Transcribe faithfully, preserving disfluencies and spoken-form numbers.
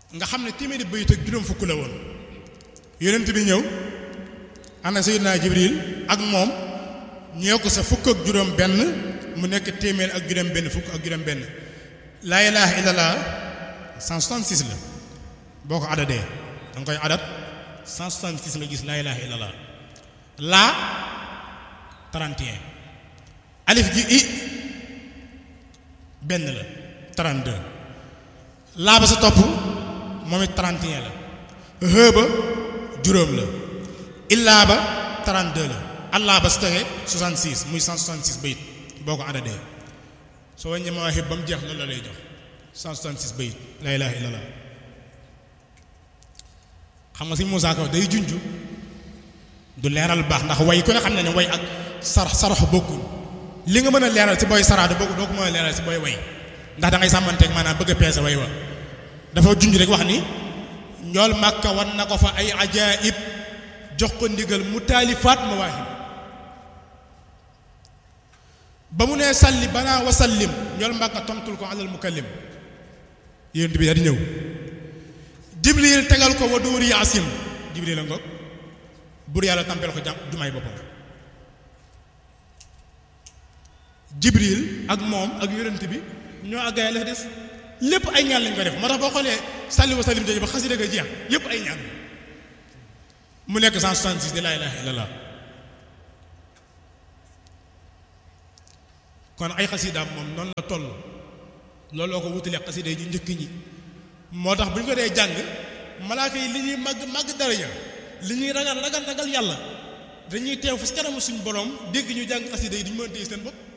nga xam ne téeméeri bayit ak juróom fukk la woon yonent bi ñëw ànd ak Seydina Jibril ak moom ñu yokk sa fukk ak juróom benn mu nekk téeméer ak juróom benn fukk ak juróom benn laa ilaaha illallah cent soixante-six la boo ko adadee da nga koy adat cent soixante-six nga gis laa ilaaha illallah laa trente et un alif gi i benn la trente-deux laa ba sa topp moom it trente et un la hë ba juróom la illaa ba trente-deux la allah ba sa tege soixante-six muy cent soixante-six bayit boo ko adadee soo wàññee mawaahib ba mu jeex loolu la lay jox cent soixante-six bayit laa ilaaha illallah xam nga si Moussa Ka day junj du leeral baax ndax way ku ne xam ne ne way ak sar sarax bokkul li nga mën a leeral si booy saraadu bokk doo ko mën a leeral si booy way ndax da ngay sàmmanteeg maanaam bëgg a peese way wa dafa junj rek wax ni njool Màkka wan na ko fa ay ajaayib jox ko ndigal mu taalifaat mawaahib ba mu nee salli banaa wa sallim njool Màkka tontul ko alal mukallim yonent bi da di ñëw Jibril tegal ko wa dóori yaasim Jibril la ngoog bur yàlla tampel ko jàmm jumaay boppam Jibril ak moom ak yonent bi ñoo àggaay la fa des lépp ay ñaan lañ ko def moo tax boo xoolee salli wa sallim jooju ba xasida ga jeex yépp ay ñaan mu nekk cent soixante-six de laa ilaaha illallah kon ay xasidaam moom noonu la toll looloo ko wutale xasida yi ñu njëkk ñi moo tax bu ñu ko dee jàng malaaka yi li ñuy màgg màgg daraja li ñuy ragal ragal ragal yàlla dañuy teew fa si kanamu suñu borom dégg ñu jàng xasida yi duñu mën a téye seen bopp